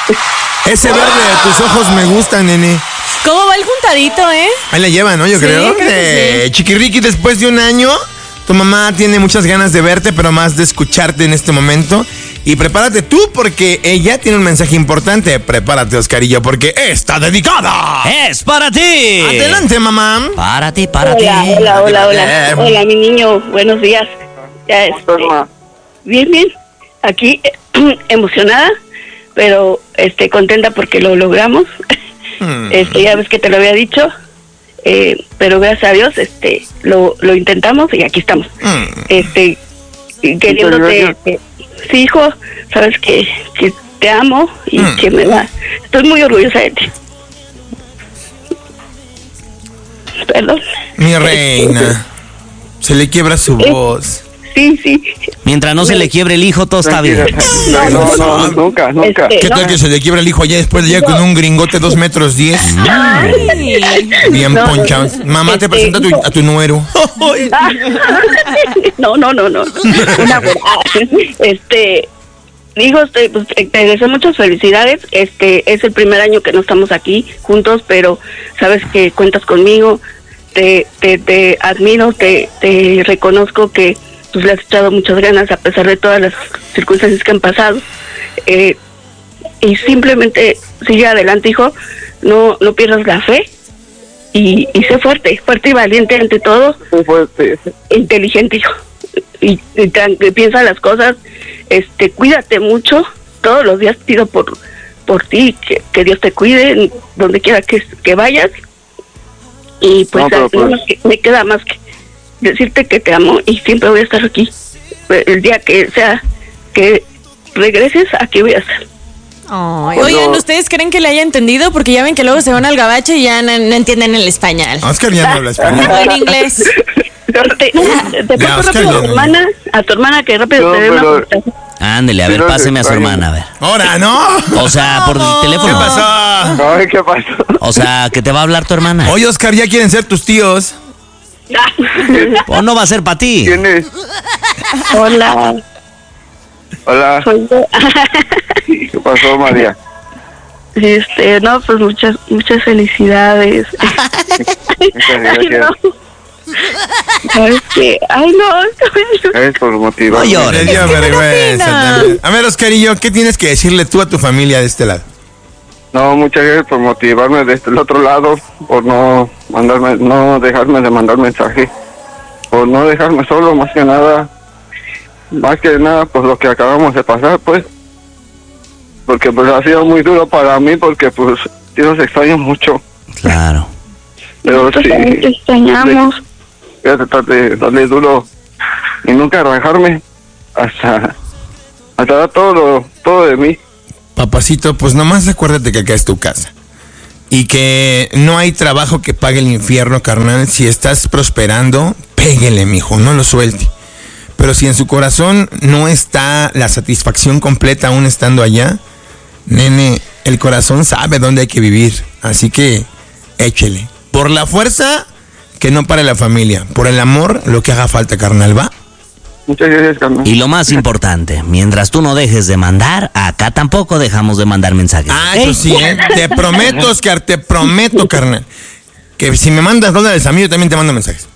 Ese verde de tus ojos me gusta, nene. ¿Cómo va el juntadito, Ahí la lleva, ¿no? Yo creo. Que sí. Chiquirriqui, después de un año, tu mamá tiene muchas ganas de verte, pero más de escucharte en este momento. Y prepárate tú, porque ella tiene un mensaje importante. Prepárate, Oscarillo, porque está dedicada. ¡Es para ti! Adelante, mamá. Para ti. Hola, mi niño. Buenos días. Ya bien. Aquí, emocionada, pero contenta porque lo logramos. Ya ves que te lo había dicho. Pero gracias a Dios, lo intentamos y aquí estamos. Queriéndote, sí, hijo, sabes que te amo y que me va. Estoy muy orgullosa de ti. Perdón. Mi reina, se le quiebra su voz. Sí. Mientras no se le quiebre el hijo, todo está bien. No, nunca. ¿Qué tal que se le quiebra el hijo allá después de ya con un gringote 2 metros 10? Bien ponchado. Mamá, te presento a tu nuero. No. Una buena. Digo, pues, te deseo muchas felicidades. Es el primer año que no estamos aquí juntos, pero sabes que cuentas conmigo. Te admiro, te reconozco que pues le has echado muchas ganas a pesar de todas las circunstancias que han pasado. Y simplemente sigue adelante, hijo. No pierdas la fe y sé fuerte y valiente ante todo. Fuerte. Inteligente, hijo. Y piensa las cosas. Cuídate mucho. Todos los días pido por ti, que Dios te cuide donde quiera que vayas. Y pues, me queda más que decirte que te amo y siempre voy a estar aquí. El día que sea que regreses, aquí voy a estar. Oigan, ¿ustedes creen que le haya entendido? Porque ya ven que luego se van al gabacho y ya no entienden el español. Oscar ya no habla español. O en inglés. Te paso rápido a tu hermana que rápido te dé una contestación. Ándele, a ver, páseme a su hermana, a ver. ¡Ahora, no! O sea, por el teléfono. ¿Qué pasó? Ay, ¿qué pasó? O sea, que te va a hablar tu hermana. Oye, Oscar, ya quieren ser tus tíos. ¿O no va a ser para ti? ¿Quién es? Hola. Soy yo. ¿Qué pasó, María? No, pues muchas felicidades. Gracias. Ay, no. Gracias por motivarme. No llores. Le dio vergüenza también. A ver, Oscarillo, ¿qué tienes que decirle tú a tu familia de este lado? No, muchas gracias por motivarme desde el otro lado, por no dejarme de mandar mensaje, por no dejarme solo, más que nada, pues lo que acabamos de pasar, pues, porque pues ha sido muy duro para mí, porque pues yo los extraño mucho. Claro. Pero Nosotros sí, también te extrañamos. voy a tratar de darle duro y nunca rajarme hasta dar todo de mí. Papacito, pues nomás acuérdate que acá es tu casa. Y que no hay trabajo que pague el infierno, carnal. Si estás prosperando, péguele, mijo, no lo suelte. Pero si en su corazón no está la satisfacción completa aún estando allá, nene, el corazón sabe dónde hay que vivir. Así que échele. Por la fuerza, que no pare la familia. Por el amor, lo que haga falta, carnal, ¿va? Muchas gracias, carnal. Y lo más importante, mientras tú no dejes de mandar, acá tampoco dejamos de mandar mensajes. Ah, eso sí, ¿eh? Te prometo, Oscar, te prometo, carnal, que si me mandas dólares a mí, yo también te mando mensajes.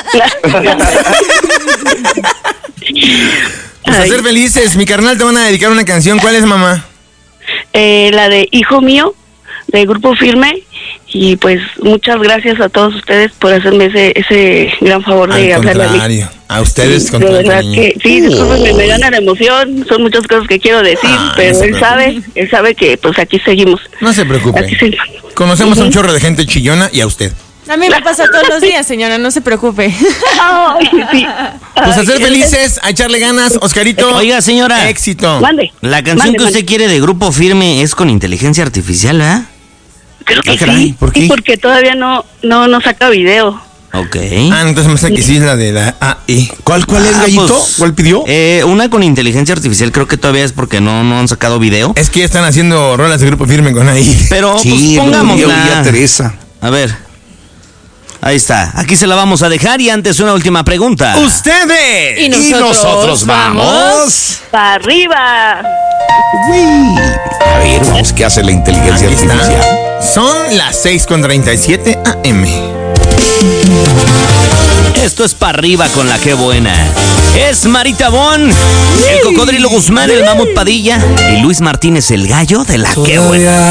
Pues a ser felices, mi carnal, te van a dedicar una canción. ¿Cuál es, mamá? La de Hijo Mío, de Grupo Firme. Y pues muchas gracias a todos ustedes por hacerme ese gran favor de hablarle a mí. A ustedes Sí, con de todo el verdad cariño. que sí, discúlpenme, me gana la emoción, son muchas cosas que quiero decir, pero no se él sabe que pues aquí seguimos. No se preocupe. Aquí seguimos. Conocemos a un chorro de gente chillona y a usted. A mí me pasa todos los días, señora, no se preocupe. Ay, sí. Pues a Ay, ser felices, a echarle ganas, Oscarito. Oiga, señora, Éxito. Mande. la canción que usted quiere de Grupo Firme es con inteligencia artificial, ¿verdad? Creo que caray, sí. ¿por qué? Sí, porque todavía no saca video. Ok. Ah, entonces me hace que sí es la de la AI. ¿Cuál es, Gallito? Pues, ¿Cuál pidió? Una con inteligencia artificial, creo que todavía es porque no han sacado video. Es que ya están haciendo rolas de Grupo Firme con AI. Pero Sí, pues pongámosla. ya Teresa. A ver. Ahí está. Aquí se la vamos a dejar y antes una última pregunta. ¡Ustedes! Y nosotros vamos. ¡Para arriba! A ver, vamos. que hace la inteligencia Aquí está. artificial. Son las 6:37 AM. Esto es para arriba con la que buena. Es Marita Bon, el Cocodrilo Guzmán, el Mamut Padilla y Luis Martínez, el gallo de la que buena.